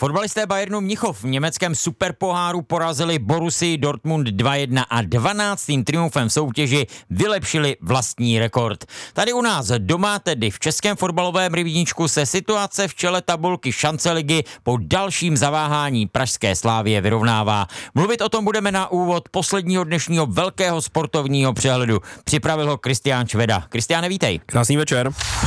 Fotbalisté Bayernu Mnichov v německém superpoháru porazili Borussii Dortmund 2-1 a 12. triumfem v soutěži vylepšili vlastní rekord. Tady u nás doma, tedy v českém fotbalovém rybníčku, se situace v čele tabulky šance ligy po dalším zaváhání pražské Slavie vyrovnává. Mluvit o tom budeme na úvod posledního dnešního velkého sportovního přehledu. Připravil ho Kristián Šveda. Kristiáne, vítej. Krásný večer.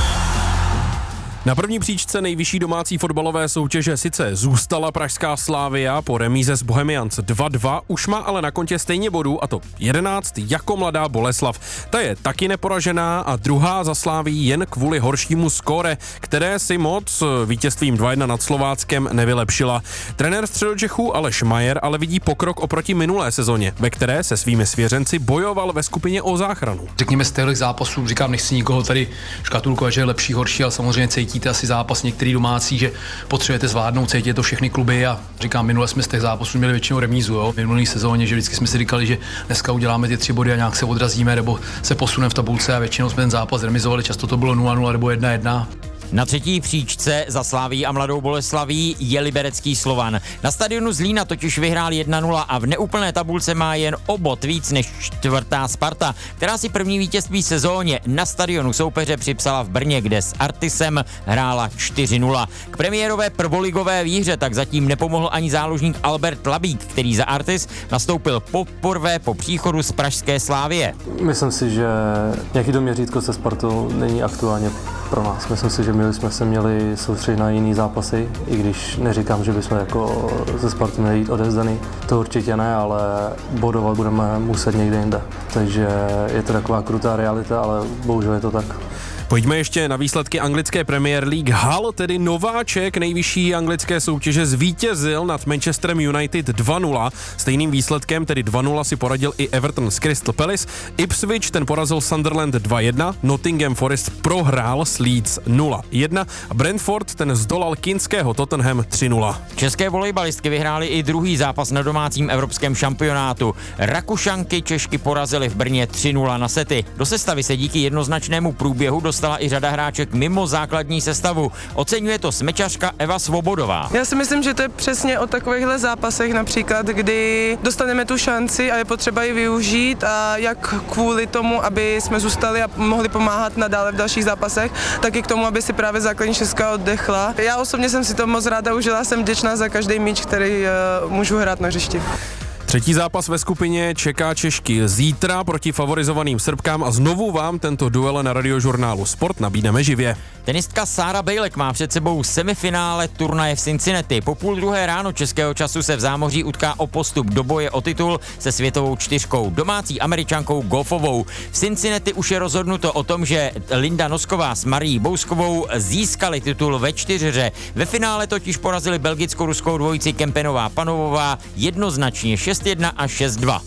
Na první příčce nejvyšší domácí fotbalové soutěže sice zůstala pražská Slavia po remíze s Bohemians 2-2, už má ale na kontě stejně bodů, a to 11 jako Mladá Boleslav. Ta je taky neporažená a druhá za Slavií jen kvůli horšímu skóre, které si moc vítězstvím 2-1 nad Slováckem nevylepšila. Trenér Středočechů Aleš Majer ale vidí pokrok oproti minulé sezóně, ve které se svými svěřenci bojoval ve skupině o záchranu. Řekněme z těchto zápasů, říkám, nechci nikoho tady škatulkovat, že je lepší, horší, ale samozřejmě cítíte asi zápas některý domácí, že potřebujete zvládnout, cítíte to všechny kluby a říkám, minule jsme z těch zápasů měli většinou remízu, jo. V minulé sezóně, že vždycky jsme si říkali, že dneska uděláme ty 3 body a nějak se odrazíme nebo se posuneme v tabulce a většinou jsme ten zápas remizovali, často to bylo 0-0 nebo 1-1. Na třetí příčce za Slavií a Mladou Boleslaví je liberecký Slovan. Na stadionu Zlína totiž vyhrál 1-0 a v neúplné tabulce má jen o bod víc než čtvrtá Sparta, která si první vítězství sezóně na stadionu soupeře připsala v Brně, kde s Artisem hrála 4-0. K premiérové prvoligové výhře tak zatím nepomohl ani záložník Albert Labík, který za Artis nastoupil poprvé po příchodu z pražské Slavie. Myslím si, že nějaký to měřítko se Spartou není aktuálně pro nás. Myslím si, že jsme se měli soustředit na jiný zápasy, i když neříkám, že bychom jako ze Sparty měli jít odevzdaný. To určitě ne, ale bodovat budeme muset někde jinde. Takže je to taková krutá realita, ale bohužel je to tak. Pojďme ještě na výsledky anglické Premier League. Hull, tedy nováček nejvyšší anglické soutěže, zvítězil nad Manchesterem United 2-0. Stejným výsledkem, tedy 2-0, si poradil i Everton s Crystal Palace. Ipswich, ten porazil Sunderland 2-1. Nottingham Forest prohrál s Leeds 0-1. A Brentford, ten zdolal kinského Tottenham 3-0. České volejbalistky vyhrály i druhý zápas na domácím evropském šampionátu. Rakušanky Češky porazily v Brně 3-0 na sety. Do sestavy se díky jednoznačnému průběhu dostala i řada hráček mimo základní sestavu. Oceňuje to smečařka Eva Svobodová. Já si myslím, že to je přesně o takovýchhle zápasech například, kdy dostaneme tu šanci a je potřeba ji využít, a jak kvůli tomu, aby jsme zůstali a mohli pomáhat nadále v dalších zápasech, tak i k tomu, aby si právě základní šestka oddechla. Já osobně jsem si to moc ráda užila, jsem vděčná za každý míč, který můžu hrát na hřišti. Třetí zápas ve skupině čeká Češky zítra proti favorizovaným Srbkám a znovu vám tento duel na Radiožurnálu Sport nabídneme živě. Tenistka Sára Bejlek má před sebou semifinále turnaje v Cincinnati. Po 2:30 ráno českého času se v zámoří utká o postup do boje o titul se světovou čtyřkou, domácí Američankou Goffovou. V Cincinnati už je rozhodnuto o tom, že Linda Nosková s Marií Bouskovou získali titul ve čtyřhře. Ve finále totiž porazili belgicko-ruskou dvojici Kempenová Panovová jednoznačně 6-1 a 6-2.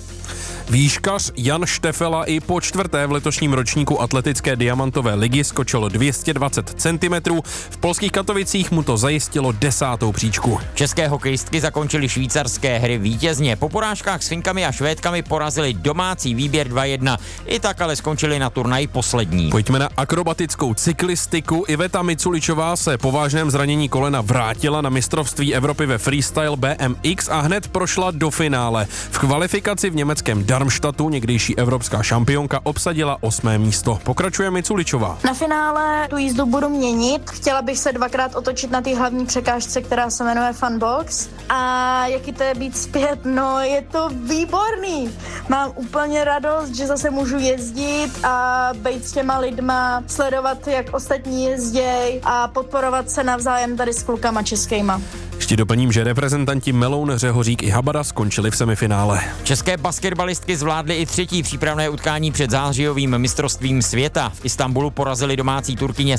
Výškař Jan Štefela i po 4. v letošním ročníku atletické diamantové ligy skočil 220 cm. V polských Katovicích mu to zajistilo 10. příčku. České hokejistky zakončily švýcarské hry vítězně. Po porážkách s Finkami a Švédkami porazili domácí výběr 2-1. I tak ale skončili na turnaji poslední. Pojďme na akrobatickou cyklistiku. Iveta Miculičová se po vážném zranění kolena vrátila na mistrovství Evropy ve freestyle BMX a hned prošla do finále. V kvalifikaci v německém Darmstadtu někdejší evropská šampionka obsadila 8. místo. Pokračuje Miculičová. Na finále tu jízdu budu měnit. Chtěla bych se 2krát otočit na té hlavní překážce, která se jmenuje Funbox. A jaký to je být zpět? No, je to výborný. Mám úplně radost, že zase můžu jezdit a být s těma lidma, sledovat, jak ostatní jezděj a podporovat se navzájem tady s klukama českýma. Ještě doplním, že reprezentanti Meloun, Řehořík i Habada skončili v semifinále. České basketbalistky zvládly i třetí přípravné utkání před zářijovým mistrovstvím světa. V Istanbulu porazili domácí Turkyně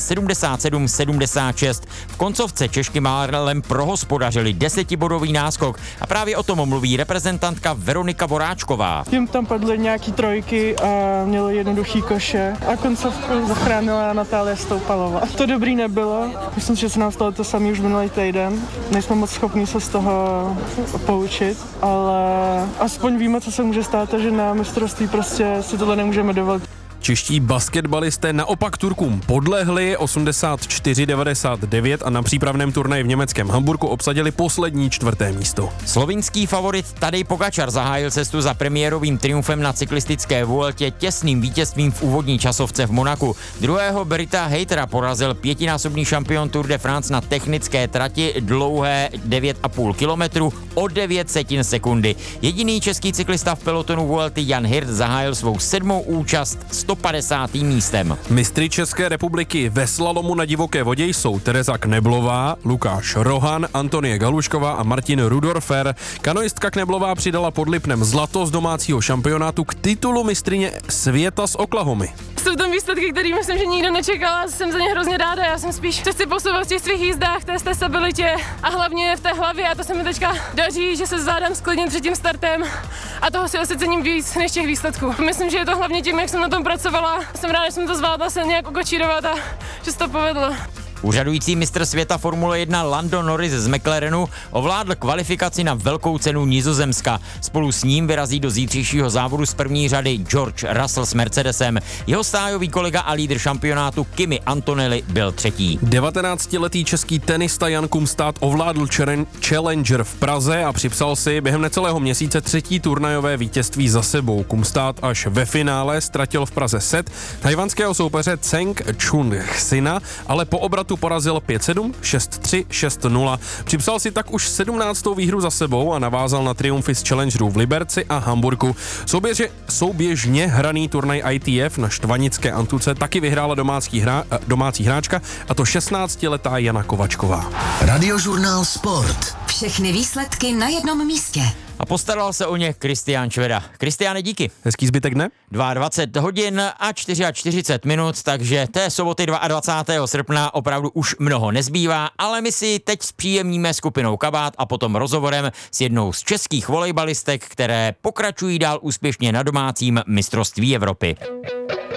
77-76. V koncovce Češky málem prohospodařili 10bodový náskok a právě o tom mluví reprezentantka Veronika Voráčková. Jim tam padly nějaký trojky a měli jednoduchý koše a koncovku zachránila Natália Stoupalová. To dobrý nebylo, myslím, že se nám stalo to samý už minulý týden. Nejsme moc schopní se z toho poučit, ale aspoň víme, co se může stát, že na mistrovství prostě si tohle nemůžeme dovolit. Čeští basketbalisté naopak Turkům podlehli 84-99 a na přípravném turnaji v německém Hamburku obsadili poslední 4. místo. Slovinský favorit Tadej Pogačar zahájil cestu za premiérovým triumfem na cyklistické Vueltě těsným vítězstvím v úvodní časovce v Monaku. Druhého Brita Haytera porazil 5násobný šampion Tour de France na technické trati dlouhé 9,5 kilometru o 9 sekundy. Jediný český cyklista v pelotonu Vuelty Jan Hirt zahájil svou 7. účast 150. místem. Mistry České republiky ve slalomu na divoké vodě jsou Tereza Kneblová, Lukáš Rohan, Antonie Galušková a Martin Rudorfer. Kanoistka Kneblová přidala pod Lipnem zlato z domácího šampionátu k titulu mistryně světa z Oklahomy. Jsou tam výsledky, které myslím, že nikdo nečekal a jsem za ně hrozně ráda. Já jsem spíš chci posouvat v těch svých jízdách, té stabilitě a hlavně v té hlavě a to se mi teďka daří, že se zvládám sklidnit před tím startem a toho si asi cením víc než těch výsledků. Myslím, že je to hlavně tím, jak jsem na tom pracovala. Jsem ráda, že jsem to zvládla se nějak ukočírovat a že se to povedlo. Úřadující mistr světa Formule 1 Lando Norris z McLarenu ovládl kvalifikaci na velkou cenu Nizozemska. Spolu s ním vyrazí do zítřejšího závodu z první řady George Russell s Mercedesem. Jeho stájový kolega a lídr šampionátu Kimi Antonelli byl 3. 19letý český tenista Jan Kumstát ovládl Challenger v Praze a připsal si během necelého měsíce 3. turnajové vítězství za sebou. Kumstát až ve finále ztratil v Praze set tajvanského soupeře Zheng Chun-Sina, ale po obratu porazil 5-7, 6-3, 6-0. Připsal si tak už 17. výhru za sebou a navázal na triumfy z Challengerů v Liberci a Hamburku. Souběžně hraný turnaj ITF na štvanické Antuce taky vyhrála domácí hráčka, a to 16letá Jana Kovačková. Radiožurnál Sport. Všechny výsledky na jednom místě. A postaral se o ně Kristián Čveda. Kristiáne, díky. Hezký zbytek dne. 22 hodin a 44 minut, takže té soboty 22. srpna opravdu už mnoho nezbývá, ale my si teď zpříjemníme skupinou Kabát a potom rozhovorem s jednou z českých volejbalistek, které pokračují dál úspěšně na domácím mistrovství Evropy.